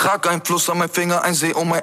Trag ein Fluss an mein Finger, ein See um mein